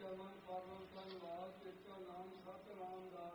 ਚਮਨ ਪਾਵਨ ਧੰਨਵਾਦ ਤੇਰਾ ਨਾਮ ਸਤਿ ਰਾਮ ਦਾ